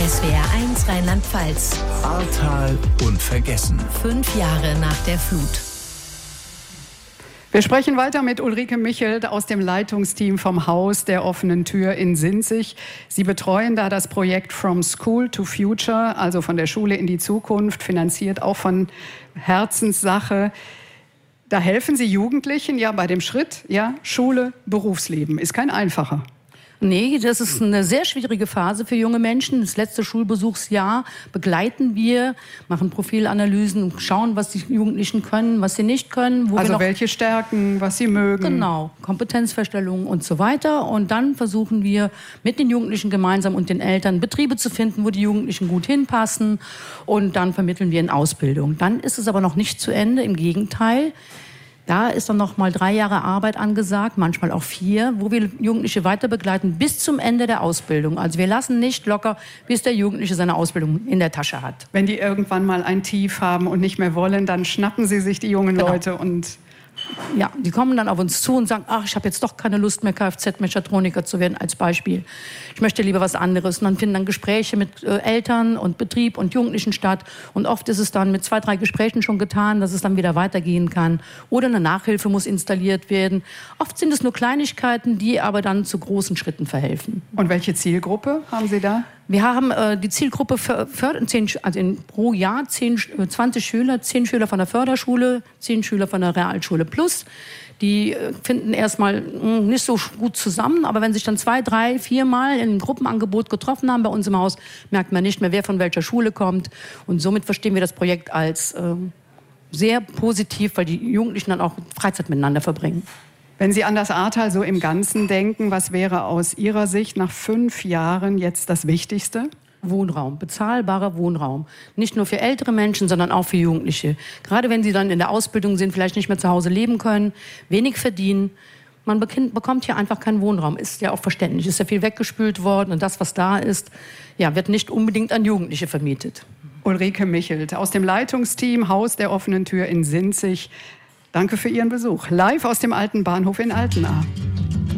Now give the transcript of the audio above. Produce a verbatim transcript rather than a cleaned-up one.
S W R eins Rheinland-Pfalz. Ahrtal unvergessen. Fünf Jahre nach der Flut. Wir sprechen weiter mit Ulrike Michelt aus dem Leitungsteam vom Haus der offenen Tür in Sinzig. Sie betreuen da das Projekt From School to Future, also von der Schule in die Zukunft, finanziert auch von Herzenssache. Da helfen Sie Jugendlichen ja bei dem Schritt, ja, Schule, Berufsleben. Ist kein einfacher. Nee, das ist eine sehr schwierige Phase für junge Menschen. Das letzte Schulbesuchsjahr begleiten wir, machen Profilanalysen, schauen, was die Jugendlichen können, was sie nicht können. Wo also wir noch welche Stärken, was sie mögen. Genau, Kompetenzfeststellungen und so weiter. Und dann versuchen wir mit den Jugendlichen gemeinsam und den Eltern Betriebe zu finden, wo die Jugendlichen gut hinpassen. Und dann vermitteln wir in Ausbildung. Dann ist es aber noch nicht zu Ende, im Gegenteil. Da ist dann noch mal drei Jahre Arbeit angesagt, manchmal auch vier, wo wir Jugendliche weiter begleiten bis zum Ende der Ausbildung. Also wir lassen nicht locker, bis der Jugendliche seine Ausbildung in der Tasche hat. Wenn die irgendwann mal ein Tief haben und nicht mehr wollen, dann schnappen sie sich die jungen Genau. Leute und... Ja, die kommen dann auf uns zu und sagen, ach, ich habe jetzt doch keine Lust mehr, Kfz-Mechatroniker zu werden, als Beispiel. Ich möchte lieber was anderes. Und dann finden dann Gespräche mit äh, Eltern und Betrieb und Jugendlichen statt. Und oft ist es dann mit zwei, drei Gesprächen schon getan, dass es dann wieder weitergehen kann. Oder eine Nachhilfe muss installiert werden. Oft sind es nur Kleinigkeiten, die aber dann zu großen Schritten verhelfen. Und welche Zielgruppe haben Sie da? Wir haben äh, die Zielgruppe für, für zehn, also in, pro Jahr zehn, zwanzig Schüler, zehn Schüler von der Förderschule, zehn Schüler von der Realschule Plus. Die äh, finden erstmal mh, nicht so gut zusammen, aber wenn sich dann zwei, drei, vier Mal in einem Gruppenangebot getroffen haben bei uns im Haus, merkt man nicht mehr, wer von welcher Schule kommt. Und somit verstehen wir das Projekt als äh, sehr positiv, weil die Jugendlichen dann auch Freizeit miteinander verbringen. Wenn Sie an das Ahrtal so im Ganzen denken, was wäre aus Ihrer Sicht nach fünf Jahren jetzt das Wichtigste? Wohnraum, bezahlbarer Wohnraum. Nicht nur für ältere Menschen, sondern auch für Jugendliche. Gerade wenn sie dann in der Ausbildung sind, vielleicht nicht mehr zu Hause leben können, wenig verdienen. Man bekommt hier einfach keinen Wohnraum. Ist ja auch verständlich. Ist ja viel weggespült worden und das, was da ist, ja, wird nicht unbedingt an Jugendliche vermietet. Ulrike Michelt aus dem Leitungsteam Haus der offenen Tür in Sinzig. Danke für Ihren Besuch. Live aus dem alten Bahnhof in Altena.